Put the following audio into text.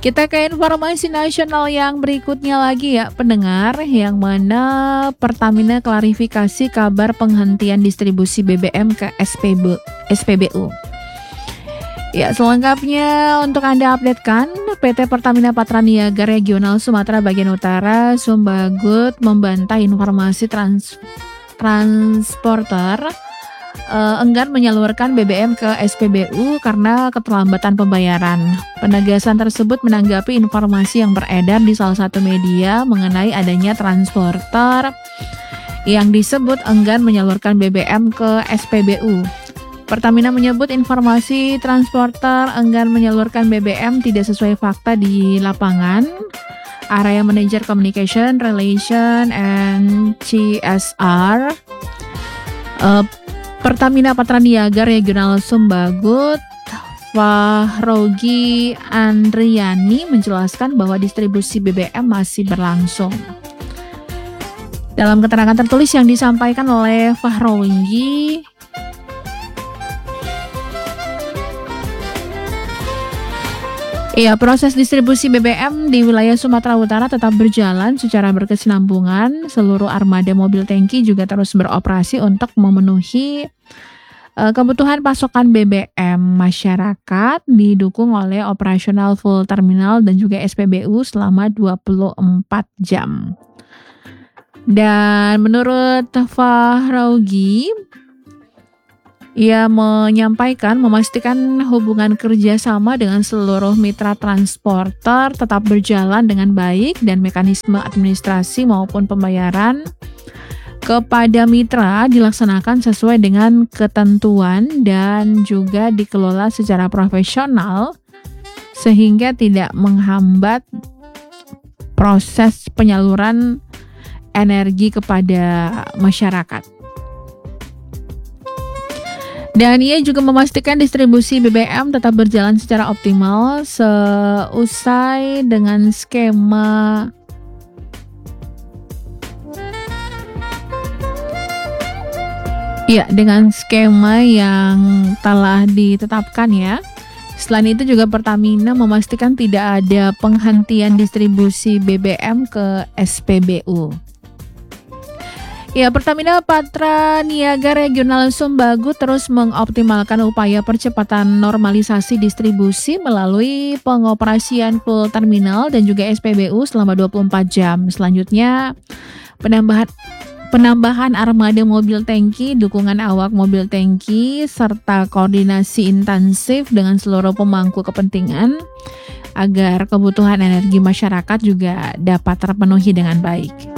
Kita ke informasi nasional yang berikutnya lagi ya pendengar, yang mana Pertamina klarifikasi kabar penghentian distribusi BBM ke SPBU. Ya, selengkapnya untuk Anda updatekan, PT Pertamina Patraniaga Regional Sumatera Bagian Utara Sumbagut membantah informasi transporter enggan menyalurkan BBM ke SPBU karena keterlambatan pembayaran. Penegasan tersebut menanggapi informasi yang beredar di salah satu media mengenai adanya transporter yang disebut enggan menyalurkan BBM ke SPBU. Pertamina menyebut informasi transporter enggan menyalurkan BBM tidak sesuai fakta di lapangan. Area Manager Communication, Relation, and CSR Pertamina Patraniaga Regional Sumbagut, Fahrogi Andriani menjelaskan bahwa distribusi BBM masih berlangsung. Dalam keterangan tertulis yang disampaikan oleh Fahrogi, proses distribusi BBM di wilayah Sumatera Utara tetap berjalan secara berkesinambungan. Seluruh armada mobil tangki juga terus beroperasi untuk memenuhi kebutuhan pasokan BBM masyarakat, didukung oleh operasional full terminal dan juga SPBU selama 24 jam. Dan menurut Fahrogi, ia memastikan hubungan kerjasama dengan seluruh mitra transporter tetap berjalan dengan baik dan mekanisme administrasi maupun pembayaran kepada mitra dilaksanakan sesuai dengan ketentuan dan juga dikelola secara profesional sehingga tidak menghambat proses penyaluran energi kepada masyarakat. Dan ia juga memastikan distribusi BBM tetap berjalan secara optimal seusai dengan skema yang telah ditetapkan ya. Selain itu juga Pertamina memastikan tidak ada penghentian distribusi BBM ke SPBU. Ya, Pertamina Patraniaga Regional Sumbagut terus mengoptimalkan upaya percepatan normalisasi distribusi melalui pengoperasian full terminal dan juga SPBU selama 24 jam. Selanjutnya, penambahan armada mobil tangki, dukungan awak mobil tangki, serta koordinasi intensif dengan seluruh pemangku kepentingan agar kebutuhan energi masyarakat juga dapat terpenuhi dengan baik.